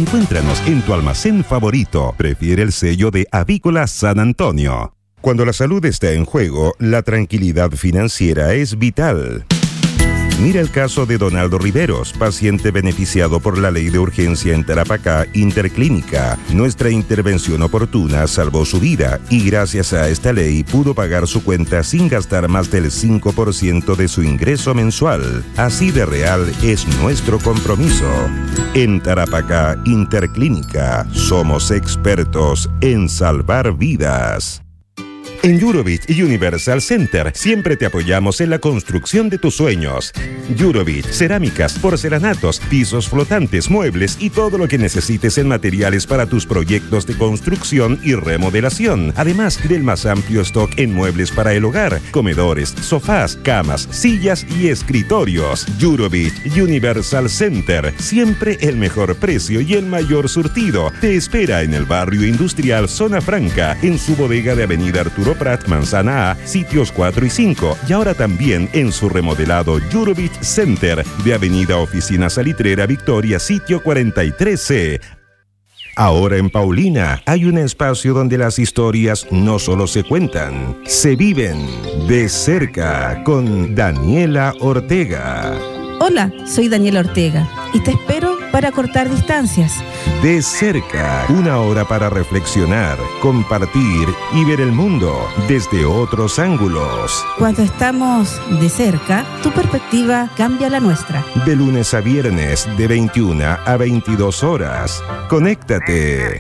Encuéntranos en tu almacén favorito. Prefiere el sello de Avícola San Antonio. Cuando la salud está en juego, la tranquilidad financiera es vital. Mira el caso de Donaldo Riveros, paciente beneficiado por la ley de urgencia en Tarapacá Interclínica. Nuestra intervención oportuna salvó su vida y gracias a esta ley pudo pagar su cuenta sin gastar más del 5% de su ingreso mensual. Así de real es nuestro compromiso. En Tarapacá Interclínica somos expertos en salvar vidas. En Jurovich Universal Center siempre te apoyamos en la construcción de tus sueños. Jurovich, cerámicas, porcelanatos, pisos flotantes, muebles y todo lo que necesites en materiales para tus proyectos de construcción y remodelación. Además del más amplio stock en muebles para el hogar, comedores, sofás, camas, sillas y escritorios. Jurovich Universal Center, siempre el mejor precio y el mayor surtido. Te espera en el barrio industrial Zona Franca, en su bodega de Avenida Arturo Prat, Manzana A, sitios 4 y 5, y ahora también en su remodelado Jurovich Center de Avenida Oficina Salitrera Victoria, sitio 43C. Ahora en Paulina hay un espacio donde las historias no solo se cuentan, se viven de cerca con Daniela Ortega. Hola, soy Daniela Ortega y te espero para cortar distancias. De cerca, una hora para reflexionar, compartir y ver el mundo desde otros ángulos. Cuando estamos de cerca, tu perspectiva cambia la nuestra. De lunes a viernes, de 21 a 22 horas. Conéctate.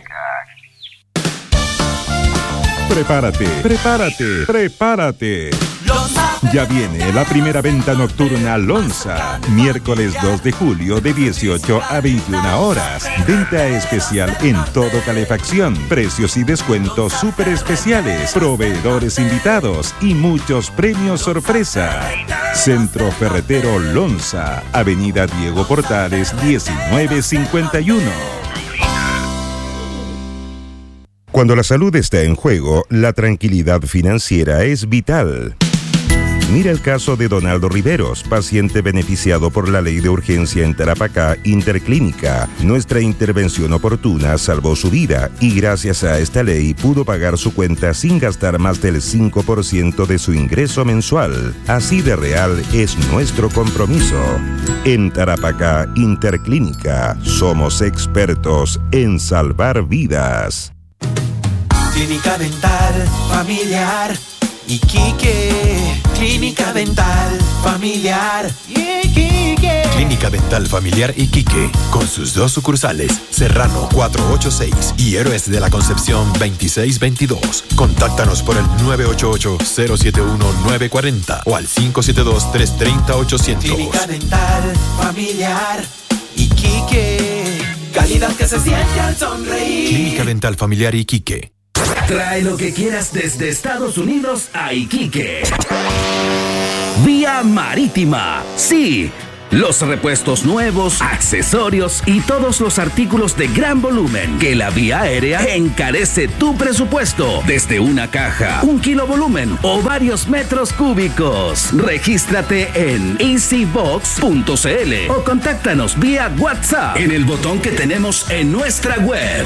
Prepárate. Ya viene la primera venta nocturna Lonza, miércoles 2 de julio de 18 a 21 horas. Venta especial en todo calefacción, precios y descuentos súper especiales, proveedores invitados y muchos premios sorpresa. Centro Ferretero Lonza, Avenida Diego Portales 1951. Cuando la salud está en juego, la tranquilidad financiera es vital. Mira el caso de Donaldo Riveros, paciente beneficiado por la ley de urgencia en Tarapacá Interclínica. Nuestra intervención oportuna salvó su vida y gracias a esta ley pudo pagar su cuenta sin gastar más del 5% de su ingreso mensual. Así de real es nuestro compromiso. En Tarapacá Interclínica somos expertos en salvar vidas. Clínica Dental Familiar Iquique. Clínica Dental Familiar Iquique. Clínica Dental Familiar Iquique, con sus dos sucursales, Serrano 486 y Héroes de la Concepción 2622. Contáctanos por el 988-071-940 o al 572-330-800. Clínica Dental Familiar Iquique. Calidad que se siente al sonreír. Clínica Dental Familiar Iquique. Trae lo que quieras desde Estados Unidos a Iquique. Vía marítima. Sí. Los repuestos nuevos, accesorios y todos los artículos de gran volumen que la vía aérea encarece tu presupuesto desde una caja, 1 kilo volumen o varios metros cúbicos. Regístrate en easybox.cl o contáctanos vía WhatsApp en el botón que tenemos en nuestra web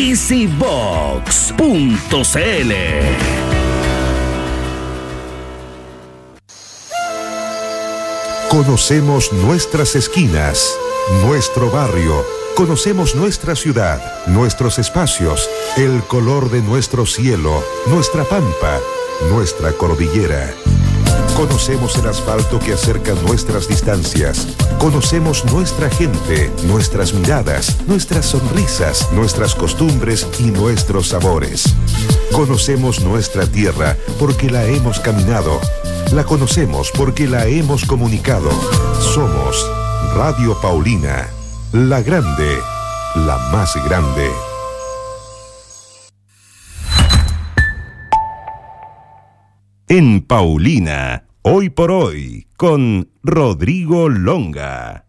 easybox.cl. Conocemos nuestras esquinas, nuestro barrio, conocemos nuestra ciudad, nuestros espacios, el color de nuestro cielo, nuestra pampa, nuestra cordillera. Conocemos el asfalto que acerca nuestras distancias. Conocemos nuestra gente, nuestras miradas, nuestras sonrisas, nuestras costumbres y nuestros sabores. Conocemos nuestra tierra porque la hemos caminado. La conocemos porque la hemos comunicado. Somos Radio Paulina, la grande, la más grande. En Paulina, hoy por hoy, con Rodrigo Longa.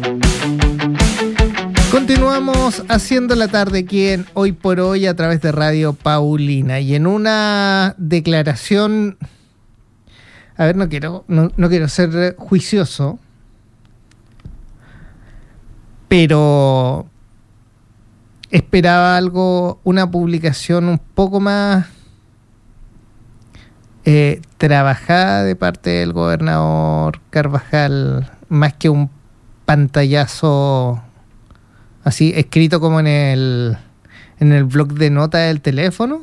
Continuamos haciendo la tarde aquí en Hoy por Hoy a través de Radio Paulina. Y en una declaración... A ver, no quiero ser juicioso, pero esperaba algo, una publicación un poco más trabajada de parte del gobernador Carvajal, más que un pantallazo así escrito como en el bloc de notas del teléfono.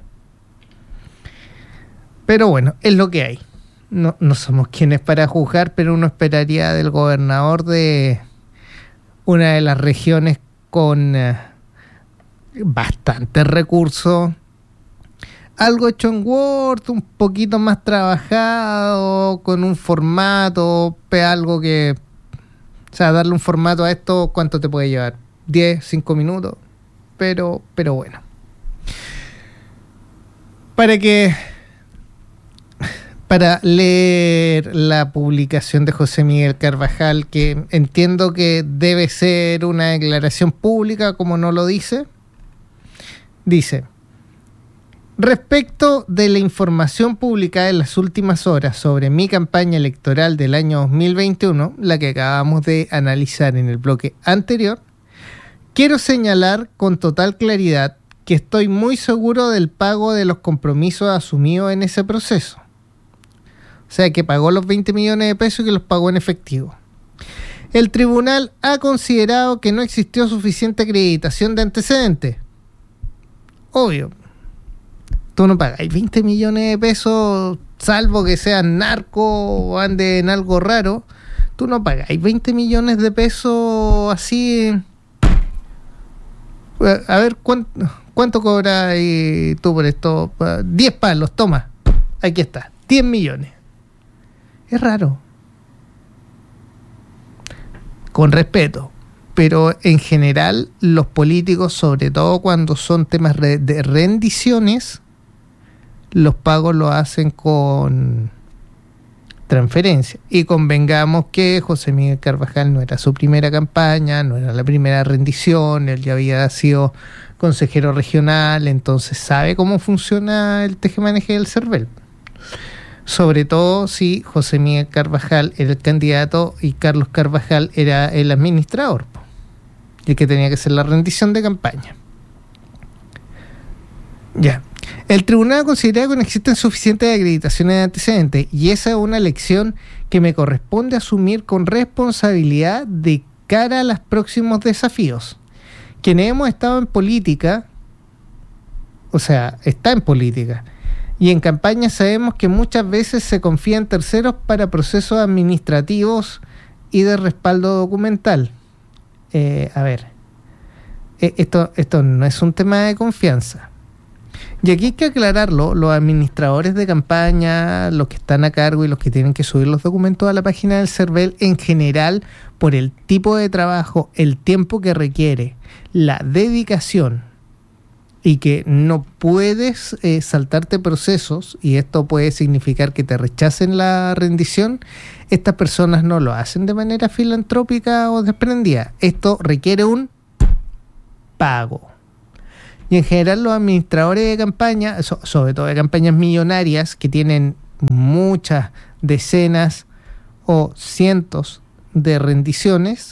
Pero bueno, es lo que hay. No somos quienes para juzgar, pero uno esperaría del gobernador de una de las regiones con bastantes recursos, algo hecho en Word, un poquito más trabajado, con un formato, algo que, o sea, darle un formato a esto, ¿cuánto te puede llevar? 10, 5 minutos, pero bueno. Para leer la publicación de José Miguel Carvajal, que entiendo que debe ser una declaración pública, como no lo dice, dice: respecto de la información publicada en las últimas horas sobre mi campaña electoral del año 2021, la que acabamos de analizar en el bloque anterior, quiero señalar con total claridad que estoy muy seguro del pago de los compromisos asumidos en ese proceso. O sea, que pagó los 20 millones de pesos y que los pagó en efectivo. El tribunal ha considerado que no existió suficiente acreditación de antecedentes. Obvio. Tú no pagáis 20 millones de pesos, salvo que seas narco o ande en algo raro. Tú no pagáis 20 millones de pesos así. A ver, ¿cuánto cobras tú por esto? 10 palos, toma. Aquí está, 10 millones. Es raro. Con respeto. Pero en general, los políticos, sobre todo cuando son temas de rendiciones, los pagos los hacen con transferencia. Y convengamos que José Miguel Carvajal no era su primera campaña, no era la primera rendición, él ya había sido consejero regional, entonces sabe cómo funciona el tejemaneje del CERVEL. Sobre todo si José Miguel Carvajal era el candidato y Carlos Carvajal era el administrador, y el que tenía que hacer la rendición de campaña. Ya. El tribunal considera que no existen suficientes acreditaciones de antecedentes, y esa es una lección que me corresponde asumir con responsabilidad de cara a los próximos desafíos. Quienes hemos estado en política, o sea, está en política, y en campaña sabemos que muchas veces se confía en terceros para procesos administrativos y de respaldo documental. Esto no es un tema de confianza. Y aquí hay que aclararlo: los administradores de campaña, los que están a cargo y los que tienen que subir los documentos a la página del CERVEL, en general, por el tipo de trabajo, el tiempo que requiere, la dedicación, y que no puedes saltarte procesos, y esto puede significar que te rechacen la rendición, estas personas no lo hacen de manera filantrópica o desprendida. Esto requiere un pago. Y en general los administradores de campaña, sobre todo de campañas millonarias, que tienen muchas decenas o cientos de rendiciones,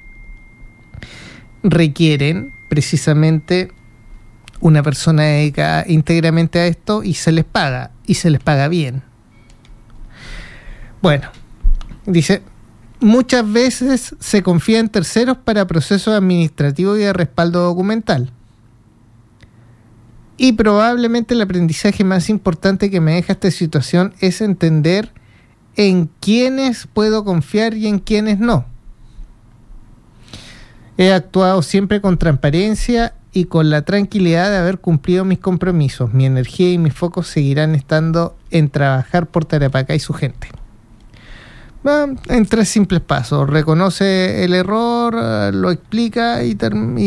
requieren precisamente una persona dedicada íntegramente a esto, y se les paga bien. Bueno, dice: muchas veces se confía en terceros para procesos administrativos y de respaldo documental. Y probablemente el aprendizaje más importante que me deja esta situación es entender en quiénes puedo confiar y en quiénes no. He actuado siempre con transparencia y con la tranquilidad de haber cumplido mis compromisos. Mi energía y mis focos seguirán estando en trabajar por Tarapacá y su gente. En 3 simples pasos: reconoce el error, lo explica y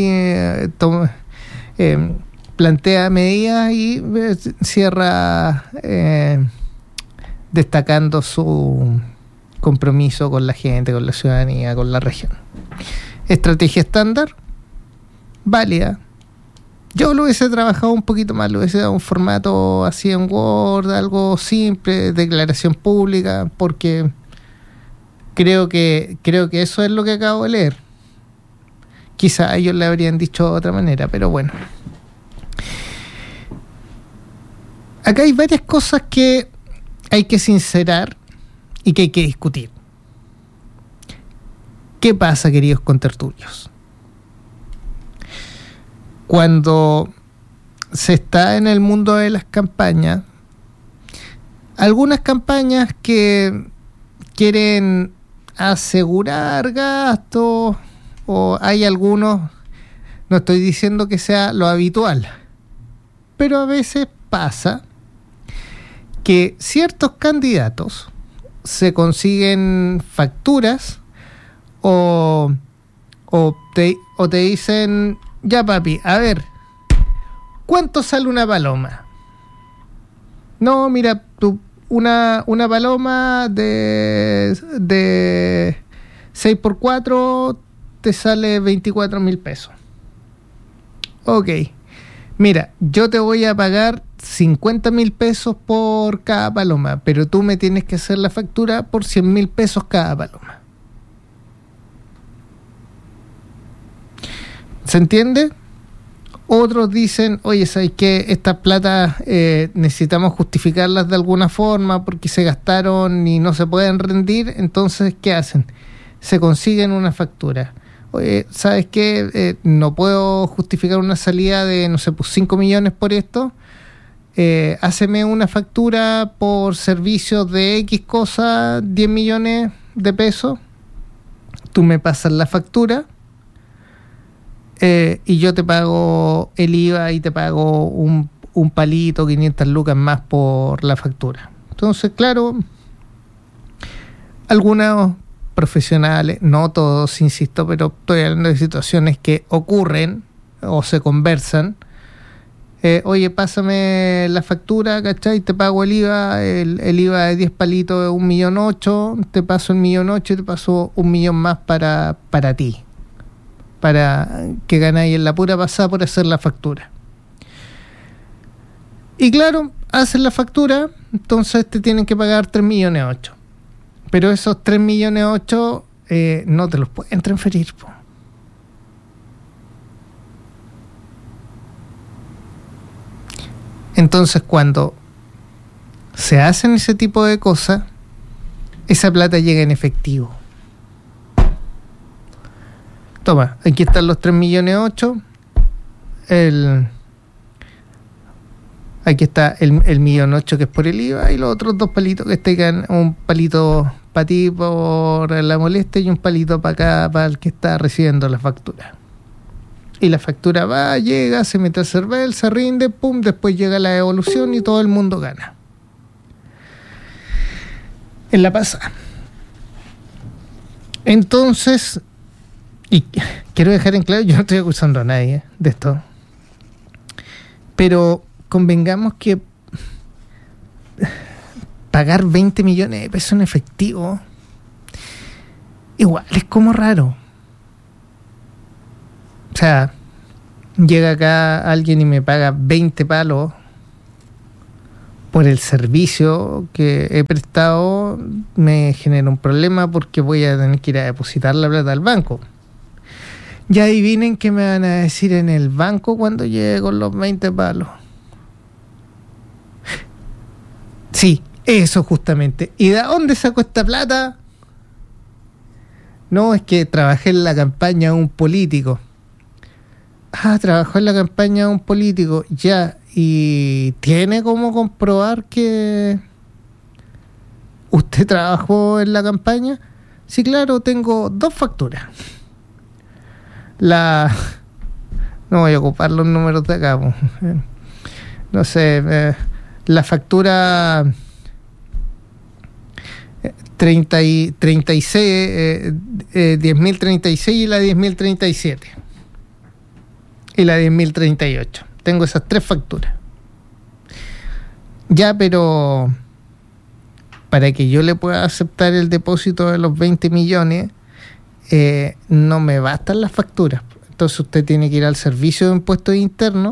plantea medidas, y cierra destacando su compromiso con la gente, con la ciudadanía, con la región. Estrategia estándar, válida. Yo lo hubiese trabajado un poquito más, lo hubiese dado un formato así en Word, algo simple, declaración pública, porque creo que eso es lo que acabo de leer. Quizá ellos le habrían dicho de otra manera, pero bueno. Acá hay varias cosas que hay que sincerar y que hay que discutir. ¿Qué pasa, queridos contertulios? Cuando se está en el mundo de las campañas, algunas campañas que quieren asegurar gastos, o hay algunos, no estoy diciendo que sea lo habitual, pero a veces pasa que ciertos candidatos se consiguen facturas o te dicen, ya papi, a ver, ¿cuánto sale una paloma? No, mira, una paloma de 6x4 te sale 24,000 pesos. Ok, mira, yo te voy a pagar 50,000 pesos por cada paloma, pero tú me tienes que hacer la factura por 100,000 pesos cada paloma. ¿Se entiende? Otros dicen, oye, ¿sabes qué? Estas platas necesitamos justificarlas de alguna forma porque se gastaron y no se pueden rendir. Entonces, ¿qué hacen? Se consiguen una factura. Oye, ¿sabes qué? No puedo justificar una salida de, no sé, pues 5 millones por esto. Háceme una factura por servicios de X cosa, 10 millones de pesos. Tú me pasas la factura. Y yo te pago el IVA y te pago un palito, 500 lucas más por la factura. Entonces, claro, algunos profesionales, no todos, insisto, pero estoy hablando de situaciones que ocurren o se conversan. Oye, pásame la factura, ¿cachai? Te pago el IVA, el IVA de 10 palitos es 1.800.000, te paso el 1.800.000 y te paso 1.000.000 más para ti. Para que ganáis en la pura pasada por hacer la factura. Y claro, hacen la factura, entonces te tienen que pagar 3.800.000. Pero esos 3.800.000 no te los pueden transferir, po. Entonces, cuando se hacen ese tipo de cosas, esa plata llega en efectivo. Toma, aquí están los 3.800.000. Aquí está el 1.800.000 que es por el IVA y los otros 2 palitos que están, un palito para ti por la molestia y un palito para acá para el que está recibiendo la factura. Y la factura va, llega, se mete al CERVEL, se rinde, pum, después llega la devolución y todo el mundo gana. En la pasada. Entonces, y quiero dejar en claro, yo no estoy acusando a nadie de esto, pero convengamos que pagar 20 millones de pesos en efectivo igual es como raro. O sea, llega acá alguien y me paga 20 palos por el servicio que he prestado, me genera un problema porque voy a tener que ir a depositar la plata al banco. Ya adivinen qué me van a decir en el banco cuando llegue con los 20 palos. Sí, eso justamente. ¿Y de dónde sacó esta plata? No, es que trabajé en la campaña de un político. Ah, trabajó en la campaña de un político. Ya, ¿y tiene cómo comprobar que usted trabajó en la campaña? Sí, claro, tengo 2 facturas. No voy a ocupar los números de acá. No sé, la factura 36, 10.036 y la 10.037. Y la 10.038. Tengo esas 3 facturas. Ya, pero para que yo le pueda aceptar el depósito de los 20 millones, no me bastan las facturas. Entonces usted tiene que ir al servicio de impuestos internos,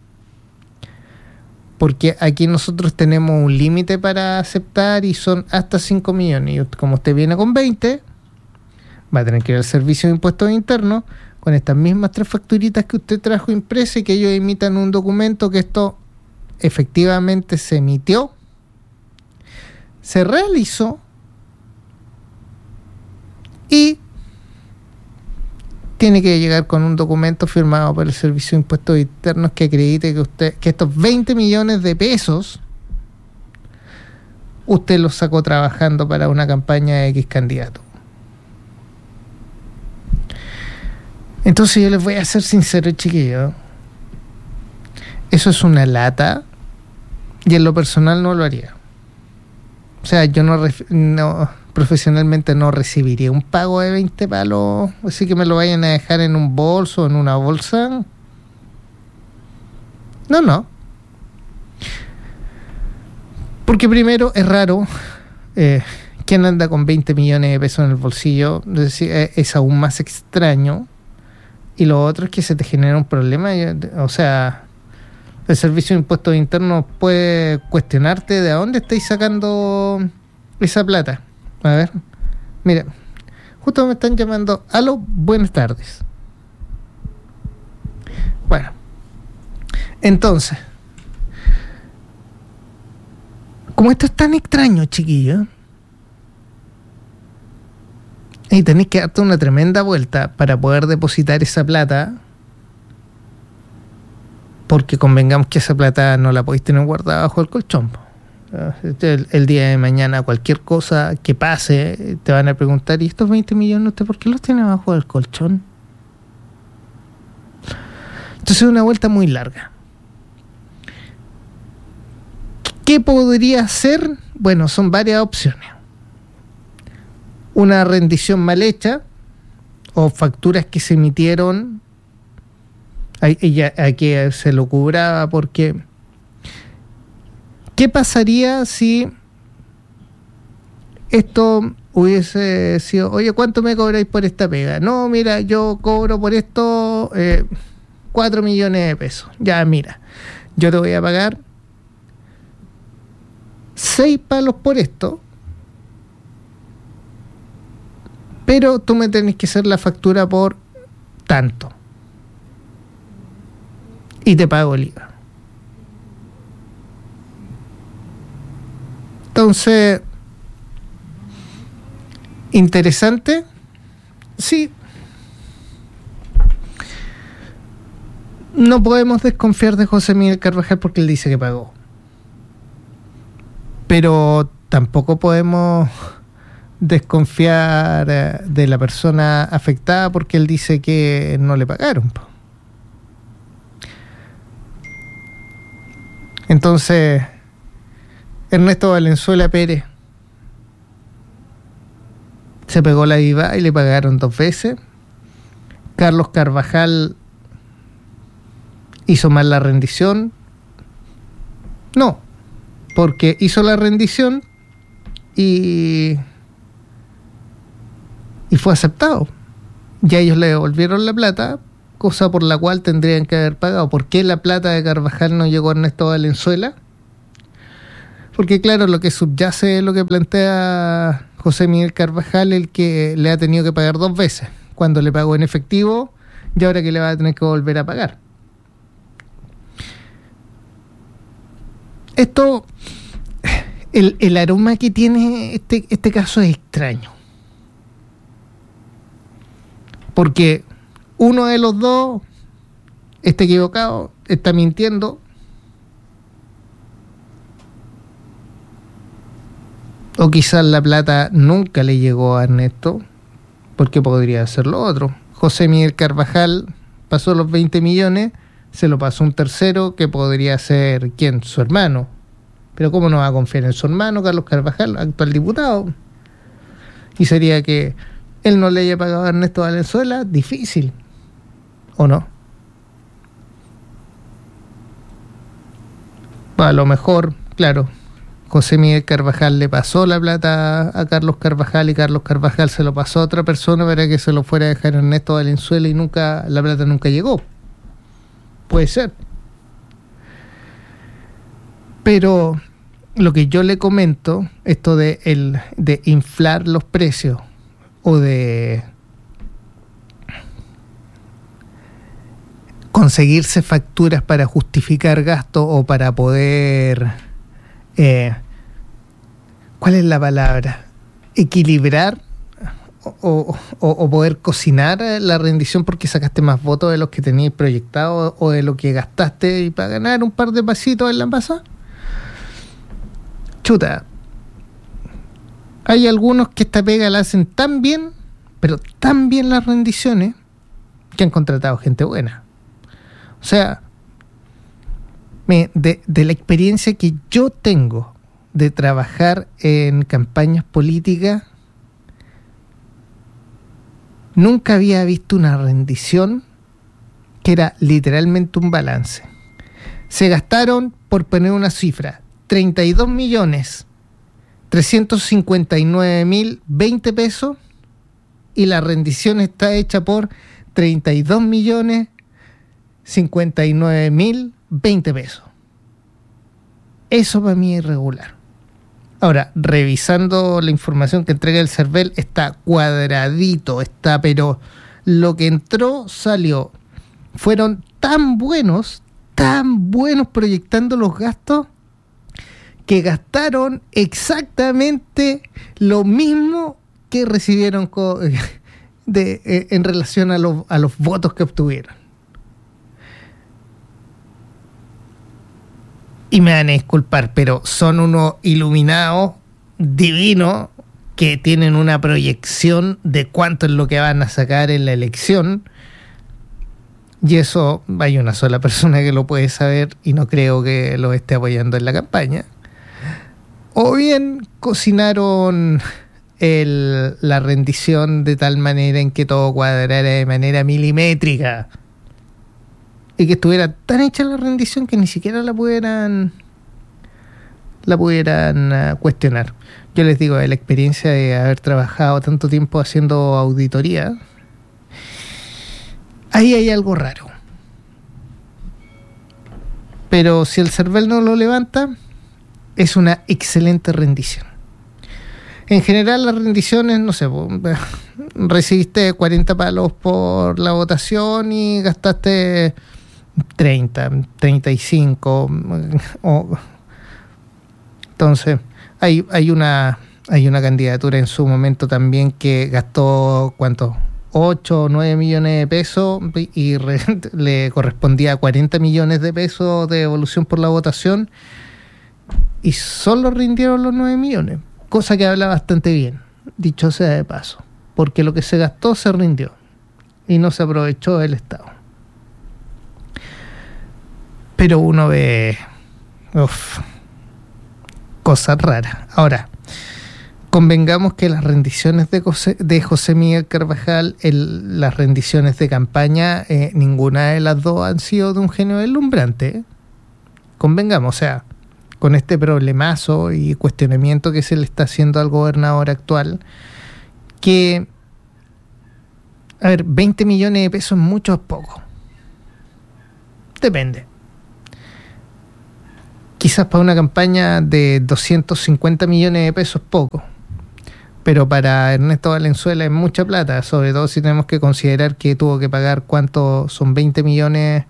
porque aquí nosotros tenemos un límite para aceptar y son hasta 5 millones. Y como usted viene con 20, va a tener que ir al servicio de impuestos internos, con estas mismas 3 facturitas que usted trajo impresas y que ellos emitan un documento que esto efectivamente se emitió, se realizó y tiene que llegar con un documento firmado por el Servicio de Impuestos Internos que acredite que estos 20 millones de pesos usted los sacó trabajando para una campaña de X candidato. Entonces yo les voy a ser sincero, chiquillos. Eso es una lata y en lo personal no lo haría. O sea, yo no profesionalmente no recibiría un pago de 20 palos, así que me lo vayan a dejar en un bolso, en una bolsa. No. Porque primero es raro, ¿quién anda con 20 millones de pesos en el bolsillo? Es decir, es aún más extraño. Y lo otro es que se te genera un problema, o sea, el Servicio de Impuestos Internos puede cuestionarte de dónde estáis sacando esa plata. A ver, mira, justo me están llamando. Aló, buenas tardes. Bueno, entonces, como esto es tan extraño, chiquillo, y tenéis que darte una tremenda vuelta para poder depositar esa plata, porque convengamos que esa plata no la podéis tener guardada bajo el colchón. El día de mañana cualquier cosa que pase te van a preguntar, ¿y estos 20 millones usted por qué los tiene bajo el colchón? Entonces es una vuelta muy larga. ¿Qué podría ser? Bueno, son varias opciones. Una rendición mal hecha o facturas que se emitieron a que se lo cobraba, porque ¿qué pasaría si esto hubiese sido, oye, ¿cuánto me cobráis por esta pega? No, mira, yo cobro por esto 4 millones de pesos. Ya, mira, yo te voy a pagar 6 palos por esto, pero tú me tenés que hacer la factura por tanto y te pago el IVA. Entonces, interesante, sí. No podemos desconfiar de José Miguel Carvajal porque él dice que pagó, pero tampoco podemos desconfiar de la persona afectada porque él dice que no le pagaron. Entonces, Ernesto Valenzuela Pérez se pegó la IVA y le pagaron 2 veces. Carlos Carvajal hizo mal la rendición. No, porque hizo la rendición y fue aceptado. Ya ellos le devolvieron la plata, cosa por la cual tendrían que haber pagado. ¿Por qué la plata de Carvajal no llegó a Ernesto Valenzuela? Porque claro, lo que subyace es lo que plantea José Miguel Carvajal, el que le ha tenido que pagar 2 veces, cuando le pagó en efectivo y ahora que le va a tener que volver a pagar. Esto, el aroma que tiene este caso es extraño, porque uno de los dos está equivocado, está mintiendo, o quizás la plata nunca le llegó a Ernesto, porque podría ser lo otro. José Miguel Carvajal pasó los 20 millones, se lo pasó un tercero que podría ser, ¿quién? Su hermano. Pero ¿cómo no va a confiar en su hermano, Carlos Carvajal, actual diputado? Y sería que él no le haya pagado a Ernesto Valenzuela, difícil, ¿o no? A lo mejor, claro, José Miguel Carvajal le pasó la plata a Carlos Carvajal y Carlos Carvajal se lo pasó a otra persona para que se lo fuera a dejar a Ernesto Valenzuela y la plata nunca llegó. Puede ser. Pero lo que yo le comento, esto de inflar los precios o de conseguirse facturas para justificar gastos o para poder, ¿cuál es la palabra? Equilibrar o poder cocinar la rendición porque sacaste más votos de los que tenías proyectado o de lo que gastaste, y para ganar un par de pasitos en la masa. Chuta, hay algunos que esta pega la hacen tan bien, pero tan bien las rendiciones, que han contratado gente buena. O sea, de la experiencia que yo tengo de trabajar en campañas políticas, nunca había visto una rendición que era literalmente un balance. Se gastaron, por poner una cifra, 32.359.020 pesos, y la rendición está hecha por 32.059.020 pesos. Eso para mí es irregular. Ahora, revisando la información que entrega el CERVEL, está cuadradito, pero lo que entró, salió. Fueron tan buenos proyectando los gastos, que gastaron exactamente lo mismo que recibieron en relación a los votos que obtuvieron. Y me van a disculpar, pero son unos iluminados divinos que tienen una proyección de cuánto es lo que van a sacar en la elección. Y eso hay una sola persona que lo puede saber, y no creo que lo esté apoyando en la campaña. O bien cocinaron la rendición de tal manera en que todo cuadrara de manera milimétrica, y que estuviera tan hecha la rendición que ni siquiera la pudieran cuestionar. Yo les digo, de la experiencia de haber trabajado tanto tiempo haciendo auditoría, ahí hay algo raro. Pero si el CERVEL no lo levanta, es una excelente rendición. En general, las rendiciones, no sé, recibiste 40 palos por la votación y gastaste 30, 35. Entonces, hay una candidatura en su momento también que gastó, ¿cuánto? 8 o 9 millones de pesos y le correspondía 40 millones de pesos de devolución por la votación, y solo rindieron los 9 millones, cosa que habla bastante bien, dicho sea de paso, porque lo que se gastó se rindió y no se aprovechó del Estado. Pero uno ve cosas raras. Ahora, convengamos que las rendiciones de José Miguel Carvajal, las rendiciones de campaña, ninguna de las dos han sido de un genio deslumbrante. Convengamos, o sea, con este problemazo y cuestionamiento que se le está haciendo al gobernador actual, que, a ver, 20 millones de pesos es mucho o es poco. Depende. Quizás para una campaña de 250 millones de pesos es poco, pero para Ernesto Valenzuela es mucha plata, sobre todo si tenemos que considerar que tuvo que pagar, ¿cuánto? Son 20 millones,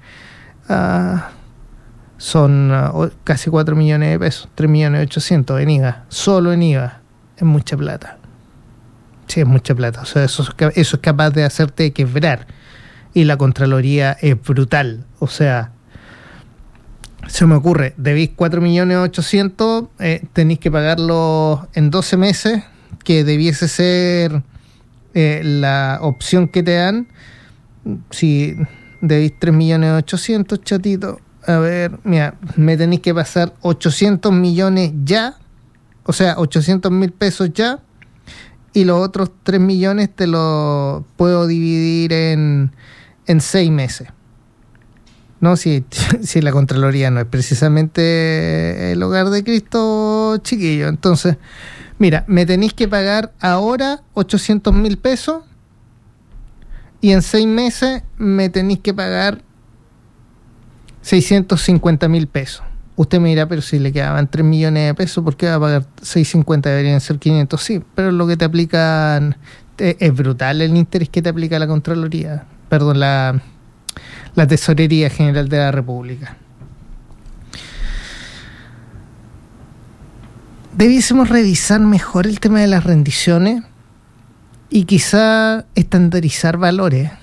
son casi 4 millones de pesos, 3.800.000 en IVA, solo en IVA. Es mucha plata. Sí, es mucha plata. O sea, eso es capaz de hacerte quebrar, y la Contraloría es brutal. O sea, se me ocurre, debís 4.800.000, tenéis que pagarlo en 12 meses, que debiese ser la opción que te dan. Si debís 3.800.000, chatito, a ver, mira, me tenéis que pasar 800 millones ya, o sea, 800.000 pesos ya, y los otros 3 millones te los puedo dividir en 6 meses. No, si la Contraloría no es precisamente el hogar de Cristo, chiquillo. Entonces, mira, me tenéis que pagar ahora 800.000 pesos, y en 6 meses me tenéis que pagar 650.000 pesos. Usted me dirá, pero si le quedaban 3 millones de pesos, ¿por qué va a pagar 650? Deberían ser 500. Sí, pero lo que te aplican es brutal, el interés que te aplica la Contraloría. Perdón, la la Tesorería General de la República. Debiésemos revisar mejor el tema de las rendiciones y quizá estandarizar valores.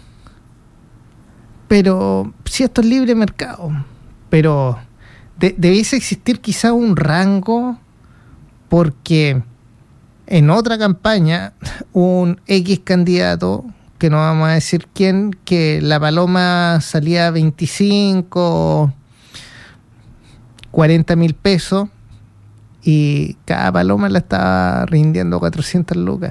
Pero si esto es libre mercado, pero debiese existir quizá un rango, porque en otra campaña un X candidato, que no vamos a decir quién, que la paloma salía a 25, 40 mil pesos y cada paloma la estaba rindiendo 400 lucas.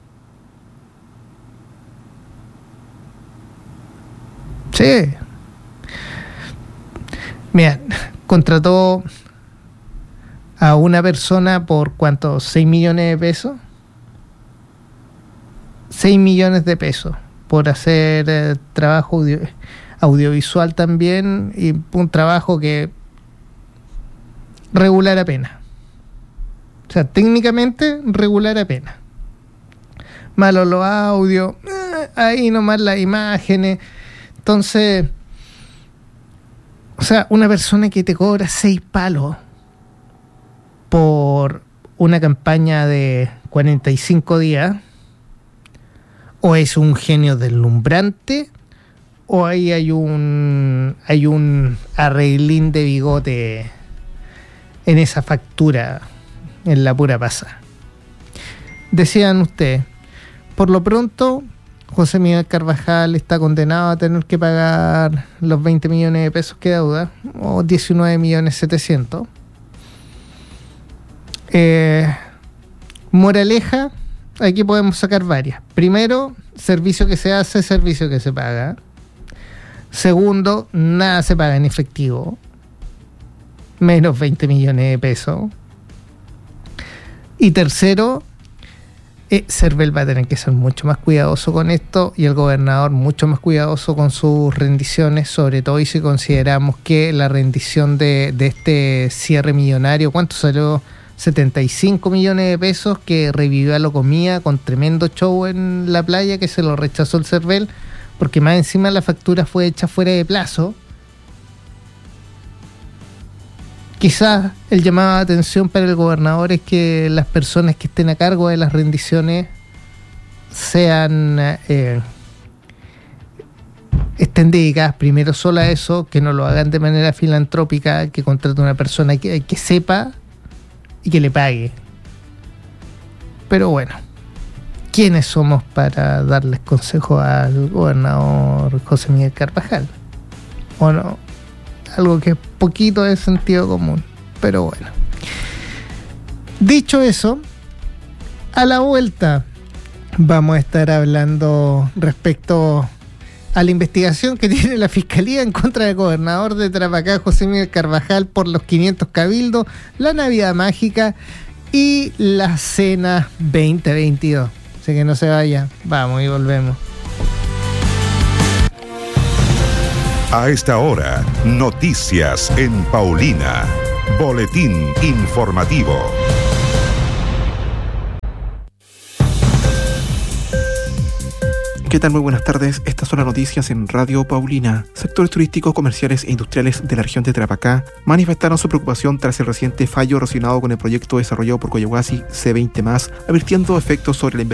Sí. Mira, contrató a una persona por ¿cuánto? 6 millones de pesos. 6 millones de pesos por hacer trabajo audiovisual también, y un trabajo que regular apenas. O sea, técnicamente regular apenas. Malos los audios, ahí nomás las imágenes. Entonces, o sea, una persona que te cobra 6 palos por una campaña de 45 días, o es un genio deslumbrante, o ahí hay un arreglín de bigote en esa factura, en la pura pasa. Decían ustedes, por lo pronto José Miguel Carvajal está condenado a tener que pagar los 20 millones de pesos que deuda, o 19.700.000. Moraleja, aquí podemos sacar varias. Primero, servicio que se hace, servicio que se paga. Segundo, nada se paga en efectivo, menos 20 millones de pesos. Y tercero, Cervel va a tener que ser mucho más cuidadoso con esto, y el gobernador mucho más cuidadoso con sus rendiciones, sobre todo y si consideramos que la rendición de este cierre millonario, ¿cuánto salió? 75 millones de pesos, que revivió a Locomía con tremendo show en la playa, que se lo rechazó el Cervel, porque más encima la factura fue hecha fuera de plazo. Quizás el llamado de atención para el gobernador es que las personas que estén a cargo de las rendiciones sean estén dedicadas primero solo a eso, que no lo hagan de manera filantrópica, que contrate una persona que sepa y que le pague. Pero bueno, ¿quiénes somos para darles consejo al gobernador José Miguel Carvajal? ¿O no? Algo que es poquito de sentido común, pero bueno. Dicho eso, a la vuelta vamos a estar hablando respecto a la investigación que tiene la Fiscalía en contra del gobernador de Tarapacá, José Miguel Carvajal, por los 500 cabildos, la Navidad Mágica y la Cena 2022. Así que no se vaya, vamos y volvemos. A esta hora, noticias en Paulina. Boletín informativo. ¿Qué tal? Muy buenas tardes. Estas son las noticias en Radio Paulina. Sectores turísticos, comerciales e industriales de la región de Tarapacá manifestaron su preocupación tras el reciente fallo relacionado con el proyecto desarrollado por Collahuasi C20+, advirtiendo efectos sobre la